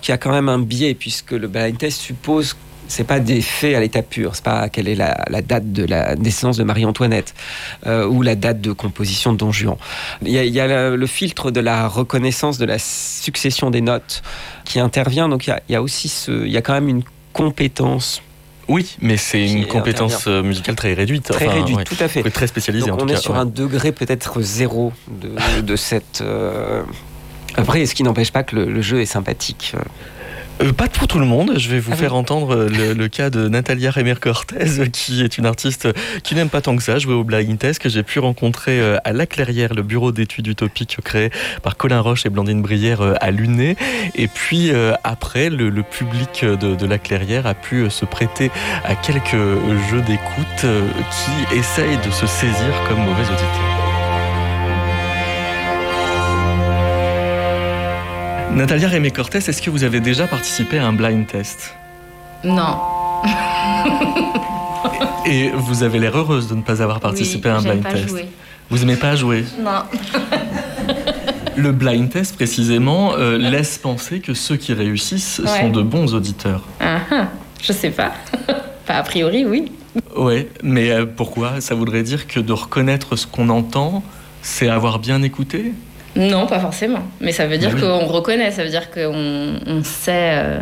qu'il y a quand même un biais, puisque le blind test suppose c'est pas des faits à l'état pur, c'est pas quelle est la date de la naissance de Marie-Antoinette ou la date de composition de Don Juan. Il y a le filtre de la reconnaissance de la succession des notes qui intervient, donc il y a aussi il y a quand même une compétence. Oui, mais c'est une compétence musicale très réduite. Très réduite, tout à fait. Très spécialisée. Donc en tout on cas, est sur un degré peut-être zéro de cette... Après, ce qui n'empêche pas que le jeu est sympathique. Pas pour tout le monde. Je vais vous faire entendre le cas de Natalia Remer-Cortez, qui est une artiste qui n'aime pas tant que ça jouer au blind test, que j'ai pu rencontrer à La Clairière, le bureau d'études utopiques créé par Colin Roche et Blandine Brière à Luné. Et puis après, le public de La Clairière a pu se prêter à quelques jeux d'écoute qui essayent de se saisir comme mauvais auditeurs. Natalia Remer-Cortez, est-ce que vous avez déjà participé à un blind test ? Non. Et vous avez l'air heureuse de ne pas avoir participé à un blind test. Jouer. Vous n'aimez pas jouer ? Non. Le blind test, précisément, laisse penser que ceux qui réussissent sont de bons auditeurs. Je sais pas. A priori, oui. Ouais, mais pourquoi ? Ça voudrait dire que de reconnaître ce qu'on entend, c'est avoir bien écouté ? Non, pas forcément. Mais ça veut dire qu'on reconnaît, ça veut dire qu'on sait...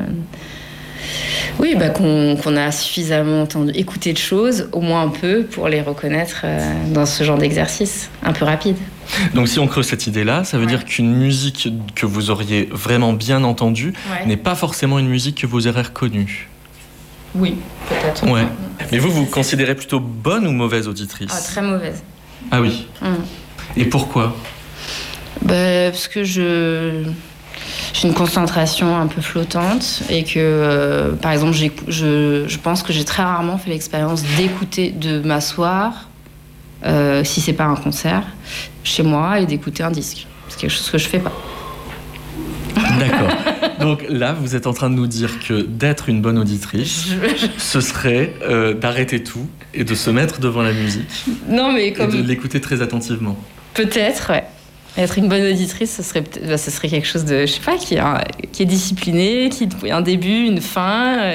qu'on a suffisamment écouté de choses, au moins un peu, pour les reconnaître dans ce genre d'exercice un peu rapide. Donc si on creuse cette idée-là, ça veut dire qu'une musique que vous auriez vraiment bien entendue n'est pas forcément une musique que vous aurez reconnue. Oui, peut-être. Ouais. Mais vous considérez plutôt bonne ou mauvaise auditrice ? Très mauvaise. Ah oui. Et pourquoi ? Parce que j'ai une concentration un peu flottante et que, par exemple, je pense que j'ai très rarement fait l'expérience d'écouter, de m'asseoir, si c'est pas un concert, chez moi et d'écouter un disque. C'est quelque chose que je fais pas. D'accord. Donc là, vous êtes en train de nous dire que d'être une bonne auditrice, ce serait d'arrêter tout et de se mettre devant la musique. Non, mais comme... Et de l'écouter très attentivement. Peut-être, ouais. Être une bonne auditrice, ce serait quelque chose de, je sais pas, qui est discipliné, qui a un début, une fin,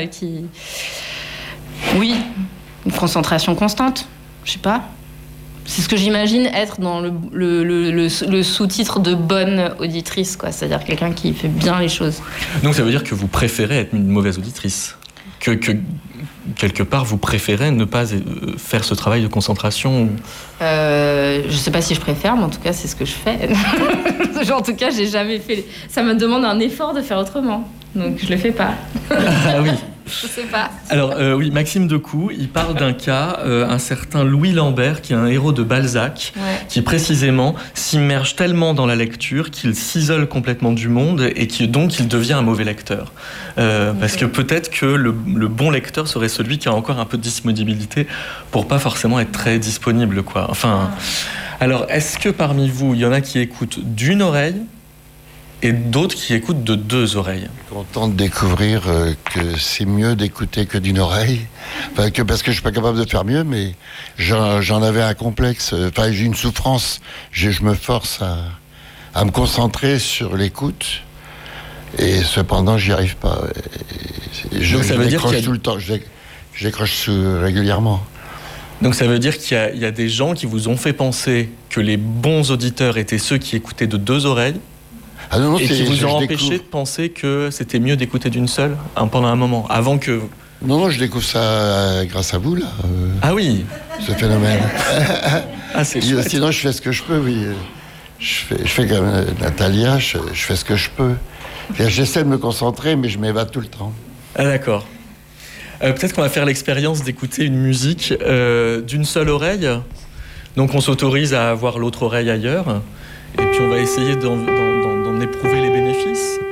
Oui, une concentration constante, je sais pas. C'est ce que j'imagine être dans le sous-titre de bonne auditrice, quoi. C'est-à-dire quelqu'un qui fait bien les choses. Donc ça veut dire que vous préférez être une mauvaise auditrice ? Que quelque part, vous préférez ne pas faire ce travail de concentration ? Je sais pas si je préfère, mais en tout cas, c'est ce que je fais. En tout cas, j'ai jamais fait... Ça me demande un effort de faire autrement. Donc, je le fais pas. Ah oui. Je sais pas. Alors, oui, Maxime Decoux, il parle d'un cas, un certain Louis Lambert, qui est un héros de Balzac, qui précisément s'immerge tellement dans la lecture qu'il s'isole complètement du monde et donc il devient un mauvais lecteur. Parce que peut-être que le bon lecteur serait celui qui a encore un peu de disponibilité pour pas forcément être très disponible, quoi. Enfin, alors, est-ce que parmi vous, il y en a qui écoutent d'une oreille et d'autres qui écoutent de deux oreilles? Content de découvrir que c'est mieux d'écouter que d'une oreille. Parce que je suis pas capable de faire mieux, mais j'en avais un complexe. Enfin, j'ai une souffrance. Je me force à me concentrer sur l'écoute. Et cependant, j'y arrive pas. Je décroche tout le temps. Je décroche régulièrement. Donc ça veut dire qu'il y a des gens qui vous ont fait penser que les bons auditeurs étaient ceux qui écoutaient de deux oreilles. Ah non, et qui vous ont empêché de penser que c'était mieux d'écouter d'une seule pendant un moment, avant que... Non, je découvre ça grâce à vous, là. Ah oui. Ce phénomène. Ah, c'est chouette. Sinon, je fais ce que je peux, oui. Je fais comme Natalia, je fais ce que je peux. J'essaie de me concentrer, mais je m'évade tout le temps. Ah d'accord. Peut-être qu'on va faire l'expérience d'écouter une musique d'une seule oreille. Donc on s'autorise à avoir l'autre oreille ailleurs. Et puis on va essayer d'en éprouver les bénéfices.